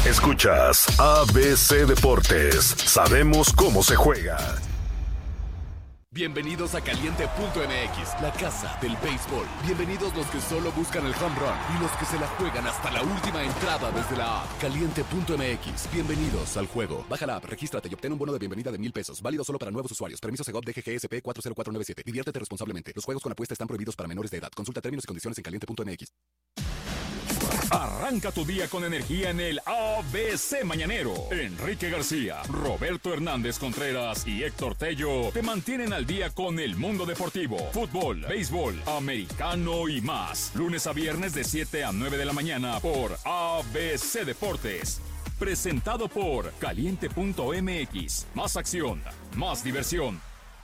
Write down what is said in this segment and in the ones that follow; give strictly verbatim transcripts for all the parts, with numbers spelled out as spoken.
Escuchas A B C Deportes. Sabemos cómo se juega. Bienvenidos a Caliente punto M X, la casa del béisbol. Bienvenidos los que solo buscan el home run y los que se la juegan hasta la última entrada desde la app. Caliente punto M X, bienvenidos al juego. Baja la app, regístrate y obtén un bono de bienvenida de mil pesos. Válido solo para nuevos usuarios. Permiso Segov D G G S P cuatro cero cuatro nueve siete. Diviértete responsablemente. Los juegos con apuesta están prohibidos para menores de edad. Consulta términos y condiciones en caliente punto M X. Arranca tu día con energía en el A B C Mañanero. Enrique García, Roberto Hernández Contreras y Héctor Tello te mantienen al día con el mundo deportivo, fútbol, béisbol, americano y más. Lunes a viernes de siete a nueve de la mañana por A B C Deportes. Presentado por Caliente punto M X. Más acción, más diversión.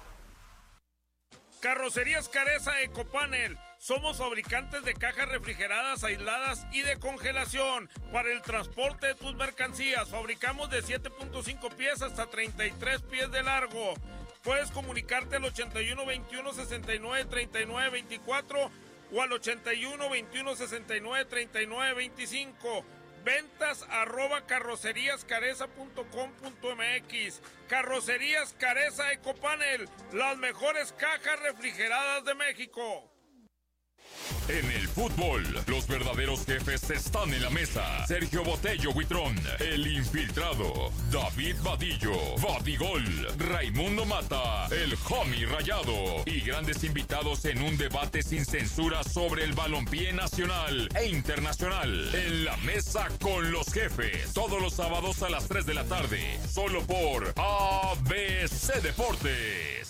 Carrocerías Careza Ecopanel. Somos fabricantes de cajas refrigeradas, aisladas y de congelación para el transporte de tus mercancías. Fabricamos de siete punto cinco pies hasta treinta y tres pies de largo. Puedes comunicarte al ochenta y uno veintiuno sesenta y nueve treinta y nueve veinticuatro o al ochenta y uno veintiuno sesenta y nueve treinta y nueve veinticinco. Ventas arroba carroceríascareza punto com punto M X. Carrocerías Careza Ecopanel, las mejores cajas refrigeradas de México. En el fútbol, los verdaderos jefes están en la mesa. Sergio Botello Huitrón, el infiltrado. David Vadillo, Vadigol. Raimundo Mata, el homie rayado. Y grandes invitados en un debate sin censura sobre el balompié nacional e internacional. En la mesa con los jefes. Todos los sábados a las tres de la tarde. Solo por A B C Deportes.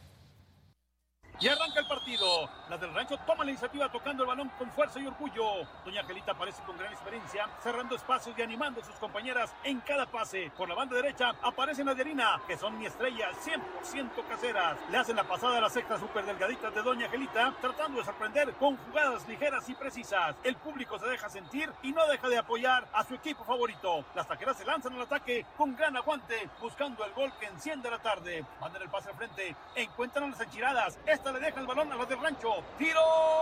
Y arranca el partido. Las del Rancho toman la iniciativa tocando el balón con fuerza y orgullo. Doña Angelita aparece con gran experiencia, cerrando espacios y animando a sus compañeras en cada pase. Por la banda derecha aparecen las de Harina, que son mi estrella, cien por ciento caseras. Le hacen la pasada a las sextas super delgaditas de Doña Angelita, tratando de sorprender con jugadas ligeras y precisas. El público se deja sentir y no deja de apoyar a su equipo favorito. Las taqueras se lanzan al ataque con gran aguante, buscando el gol que enciende la tarde. Mandan el pase al frente, encuentran a las enchiladas. Esta le deja el balón a las del Rancho. ¡Tiro!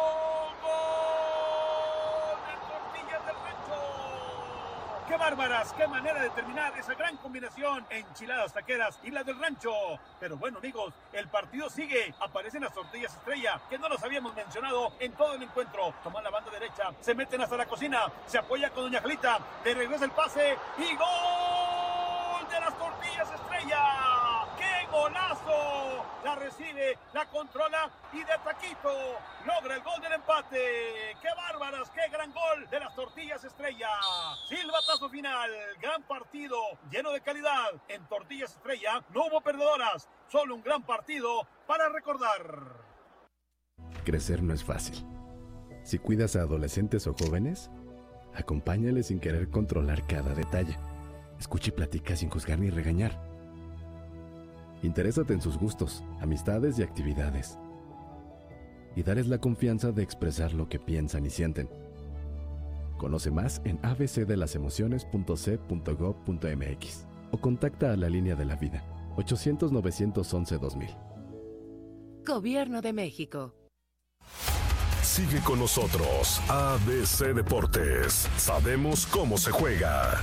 ¡Gol! ¡De Tortillas del Rancho! ¡Qué bárbaras! ¡Qué manera de terminar esa gran combinación! Enchiladas taqueras y las del Rancho. Pero bueno, amigos, el partido sigue. Aparecen las Tortillas Estrella, que no los habíamos mencionado en todo el encuentro. Toman la banda derecha, se meten hasta la cocina, se apoya con Doña Angelita, le regresa el pase y ¡gol de las Tortillas Estrella! ¡Qué golazo! La recibe, la controla y de taquito logra el gol del empate. ¡Qué bárbaras! ¡Qué gran gol de las Tortillas Estrella! Silbatazo final, gran partido, lleno de calidad. En Tortillas Estrella no hubo perdedoras, solo un gran partido para recordar. Crecer no es fácil. Si cuidas a adolescentes o jóvenes, acompáñales sin querer controlar cada detalle. Escucha y platica sin juzgar ni regañar. Interésate en sus gustos, amistades y actividades. Y dales la confianza de expresar lo que piensan y sienten. Conoce más en a b c de las emociones punto c punto gov punto m x o contacta a la línea de la vida ochocientos novecientos once dos mil. Gobierno de México. Sigue con nosotros, A B C Deportes. Sabemos cómo se juega.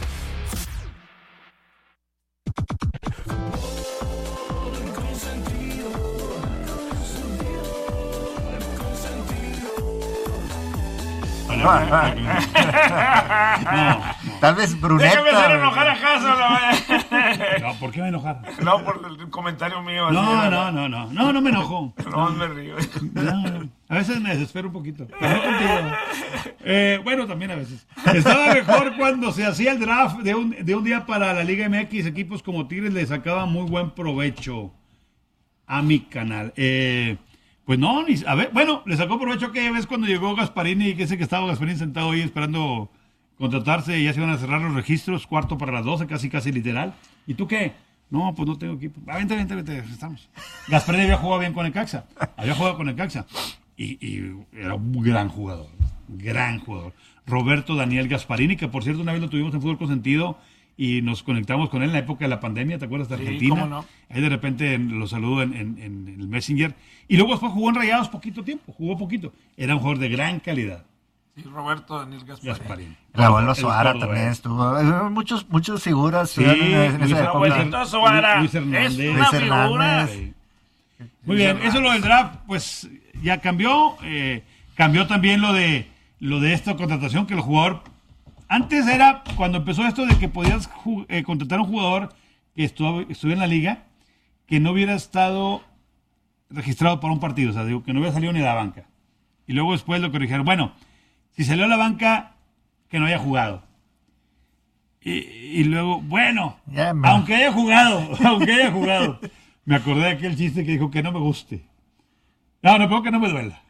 No, no, no, tal vez Bruneta. Déjame hacer enojar a Casa. No, ¿por qué me enojar? No, por el comentario mío. No, no, no, no, no, no me enojo. No, me río. No, a veces me desespero un poquito, pero no contigo. Eh, bueno, también a veces. Estaba mejor cuando se hacía el draft de un, de un día para la Liga M X. Equipos como Tigres le sacaban muy buen provecho a mi canal. Eh... Pues no, ni, a ver, bueno, le sacó provecho aquella vez cuando llegó Gasparini y que ese que estaba Gasparini sentado ahí esperando contratarse y ya se iban a cerrar los registros, cuarto para las doce, casi casi literal. ¿Y tú qué? No, pues no tengo equipo. Ah, vente, vente, vente, estamos. Gasparini había jugado bien con el Caxa, había jugado con el Caxa y, y era un gran jugador, gran jugador. Roberto Daniel Gasparini, que por cierto una vez lo tuvimos en Fútbol Consentido y nos conectamos con él en la época de la pandemia, ¿te acuerdas? De Argentina. Sí, ¿cómo no? Ahí de repente lo saludo en, en, en el Messenger. Y luego después jugó en Rayados poquito tiempo, jugó poquito. Era un jugador de gran calidad, Sí, Roberto Daniel Gasparín. Gasparín. Raúl Azuara también estuvo. Muchos, muchas figuras. Sí, en, en Luis Azuara. Luis Hernández. Es una Luis figura. Sí. Muy bien, eso lo del draft, pues ya cambió. Eh, cambió también lo de lo de esta contratación, que el jugador. Antes era cuando empezó esto de que podías eh, contratar a un jugador que estuvo, estuvo en la liga, que no hubiera estado registrado para un partido, o sea, digo, que no hubiera salido ni de la banca. Y luego después lo corrigieron. Bueno, si salió a la banca, que no haya jugado. Y, y luego, bueno, yeah, aunque haya jugado, aunque haya jugado. Me acordé de aquel chiste que dijo que no me guste. No, no puedo que no me duela.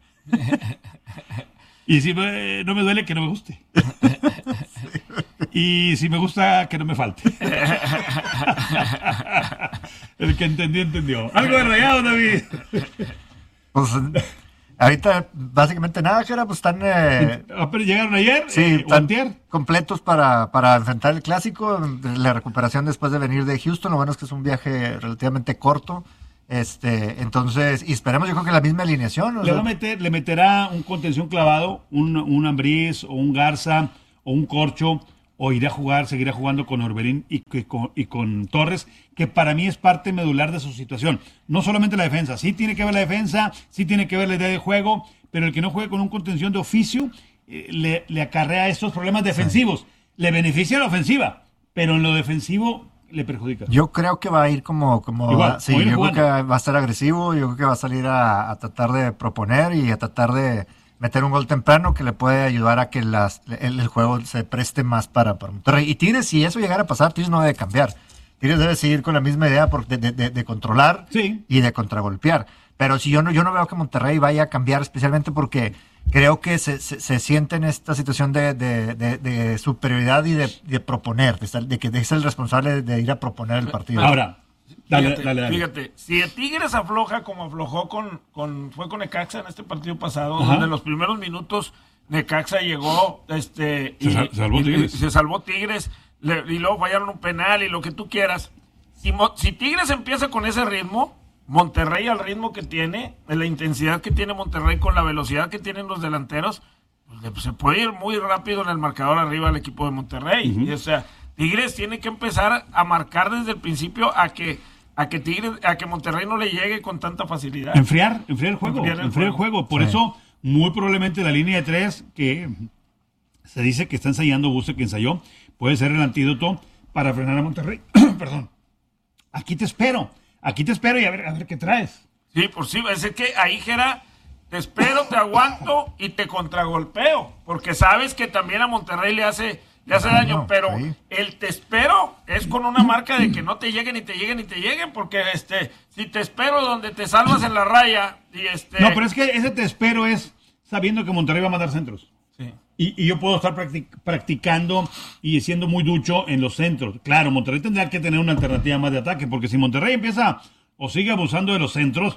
Y si me, no me duele, que no me guste. Y si me gusta, que no me falte. El que entendió, entendió. Algo de rayado, David. Pues ahorita, básicamente nada, que era, pues están... Eh, ¿Llegaron ayer? Sí, eh, están completos para, para enfrentar el clásico. La recuperación después de venir de Houston. Lo bueno es que es un viaje relativamente corto. Este, entonces, y esperemos, yo creo que la misma alineación. Le, sea, va a meter, le meterá un contención clavado, un, un Ambriz, o un Garza, o un Corcho, o irá a jugar, seguirá jugando con Orbelín y, y, con, y con Torres, que para mí es parte medular de su situación. No solamente la defensa, sí tiene que ver la defensa, sí tiene que ver la idea de juego, pero el que no juegue con un contención de oficio eh, le, le acarrea estos problemas defensivos. Sí. Le beneficia la ofensiva, pero en lo defensivo le perjudica. Yo creo que va a ir como... como Igual, sí, yo jugando. creo que va a estar agresivo, yo creo que va a salir a, a tratar de proponer y a tratar de meter un gol temprano que le puede ayudar a que las, el, el juego se preste más para, para Monterrey. Y Tigres, si eso llegara a pasar, Tigres no debe cambiar. Tigres debe seguir con la misma idea por, de, de, de controlar sí. y de contragolpear. Pero si yo no, yo no veo que Monterrey vaya a cambiar, especialmente porque creo que se, se, se siente en esta situación de, de, de, de superioridad y de, de proponer, de, de que es el responsable de ir a proponer el partido. Ahora, dale, fíjate, dale, dale. fíjate, si el Tigres afloja como aflojó con, con fue con Necaxa en este partido pasado, Ajá. donde en los primeros minutos Necaxa llegó este se, y, sal, salvó y, Tigres. y se salvó Tigres le, y luego fallaron un penal y lo que tú quieras. Si, si Tigres empieza con ese ritmo, Monterrey al ritmo que tiene, la intensidad que tiene Monterrey con la velocidad que tienen los delanteros, pues se puede ir muy rápido en el marcador arriba al equipo de Monterrey. Uh-huh. Y, o sea, Tigres tiene que empezar a marcar desde el principio a que a que Tigres, a que Monterrey no le llegue con tanta facilidad. Enfriar, enfriar el juego, enfriar el, enfriar juego. el juego. Por sí. eso, muy probablemente la línea de tres que se dice que está ensayando Buce, que ensayó, puede ser el antídoto para frenar a Monterrey. Perdón. Aquí te espero. Aquí te espero y a ver, a ver qué traes. Sí, por sí, es que ahí, Gera, te espero, te aguanto y te contragolpeo, porque sabes que también a Monterrey le hace, le hace daño, no, pero sí. el te espero es con una marca de que no te lleguen, ni te lleguen, ni te lleguen, porque este, si te espero donde te salvas en la raya, y este... No, pero es que ese te espero es sabiendo que Monterrey va a mandar centros. Sí. Y, y yo puedo estar practic- practicando y siendo muy ducho en los centros. Claro, Monterrey tendrá que tener una alternativa más de ataque, porque si Monterrey empieza o sigue abusando de los centros,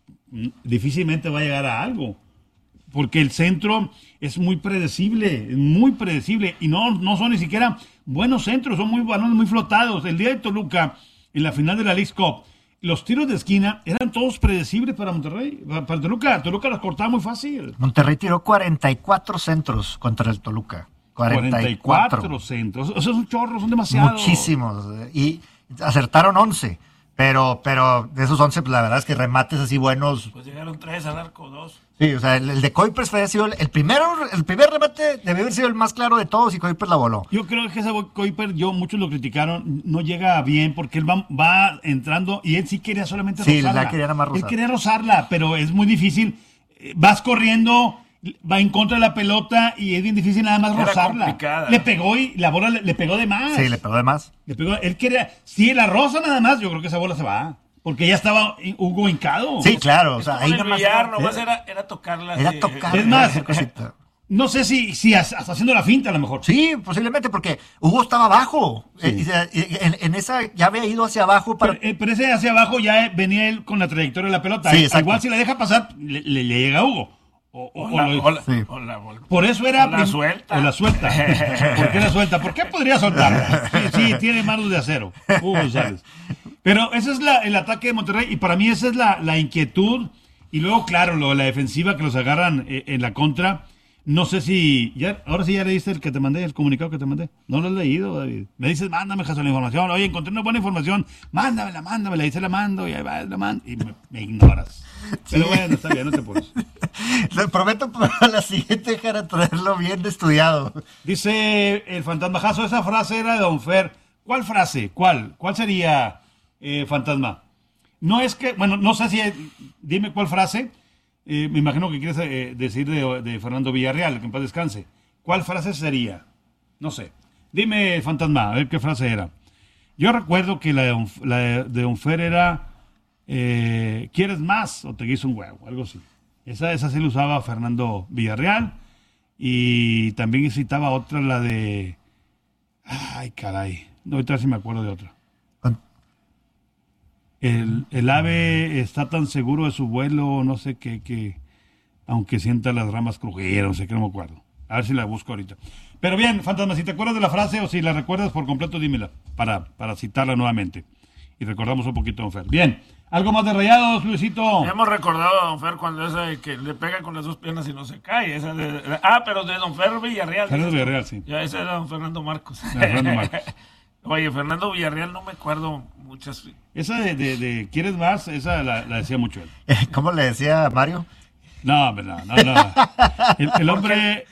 difícilmente va a llegar a algo. Porque el centro es muy predecible, muy predecible. Y no, no son ni siquiera buenos centros, son muy balones muy flotados. El día de Toluca, en la final de la Leagues Cup, los tiros de esquina eran todos predecibles para Monterrey. Para Toluca, Toluca los cortaba muy fácil. Monterrey tiró cuarenta y cuatro centros contra el Toluca. cuarenta y cuatro. cuarenta y cuatro centros. O sea, son chorros, son demasiados. Muchísimos. Y acertaron once. Pero, pero de esos once, pues la verdad es que remates así buenos. Pues llegaron tres al arco, dos. Sí, o sea, el, el de Kuipers fue sido el, el primero, el primer remate debió haber sido el más claro de todos y Kuipers la voló. Yo creo que ese Kuipers, yo muchos lo criticaron, no llega bien porque él va, va entrando y él sí quería solamente sí, rozarla. La quería nada más rozar. Él quería rozarla, pero es muy difícil. Vas corriendo, va en contra de la pelota y es bien difícil nada más Era rozarla. Complicada. Le pegó y la bola le, le pegó de más. Sí, le pegó de más. Le pegó, él quería, si la roza nada más, yo creo que esa bola se va. Porque ya estaba Hugo hincado. Sí, claro. O sea, ahí nada más era, nomás era, era tocarla. Era de, tocarla. Es más, no sé si, si hasta haciendo la finta a lo mejor. Sí, posiblemente, porque Hugo estaba abajo. Sí. Eh, en, en esa ya había ido hacia abajo. Para... Pero, eh, pero ese hacia abajo ya venía él con la trayectoria de la pelota. Sí, igual si la deja pasar, le, le, le llega a Hugo. O, o, o, la, o, o, la, sí. o, la, o la, por eso era... O la suelta. O la suelta. ¿Por qué la suelta? ¿Por qué podría soltarla? Sí, sí, tiene manos de acero. Hugo González. Pero ese es la, el ataque de Monterrey y para mí esa es la, la inquietud. Y luego, claro, lo, la defensiva que los agarran eh, en la contra. No sé si, ya, ahora sí ya leíste el que te mandé, el comunicado que te mandé. No lo has leído, David. Me dices, mándame, Jason, la información. Oye, encontré una buena información. Mándamela, mándamela. Y se la mando, y ahí va, la mando. Y me, me ignoras. Pero sí. Bueno, está bien, no te pones. Le prometo para la siguiente, Jara, traerlo bien estudiado. Dice el Fantasma Jaso, esa frase era de Don Fer. ¿Cuál frase? ¿Cuál? ¿Cuál sería, eh, Fantasma? No es que, bueno, no sé si, dime cuál frase. Eh, me imagino que quieres eh, decir de, de Fernando Villarreal, que en paz descanse. ¿Cuál frase sería? No sé. Dime, Fantasma, a ver qué frase era. Yo recuerdo que la de Don, la de, de Don Fer era eh, ¿quieres más o te guiso un huevo? Algo así. Esa, esa sí la usaba Fernando Villarreal. Y también citaba otra, la de... Ay, caray. No, ahorita sí me acuerdo de otra. El, el ave está tan seguro de su vuelo, no sé qué, que aunque sienta las ramas crujir, no sé qué, no me acuerdo. A ver si la busco ahorita. Pero bien, Fantasma, si te acuerdas de la frase o si la recuerdas por completo, dímela para, para citarla nuevamente. Y recordamos un poquito a Don Fer. Bien, ¿algo más de Rayados, Luisito? Hemos recordado a Don Fer cuando esa de que le pega con las dos piernas y no se cae. Esa de, de, ah, pero de Don Fer Villarreal. Fernando Villarreal, sí. Ya, ese era Don Fernando Marcos. Fernando Marcos. Oye, Fernando Villarreal no me acuerdo muchas. Esa de, de, de ¿quieres más? Esa la, la decía mucho él. ¿Cómo le decía Mario? No, no, no, no. El, el hombre,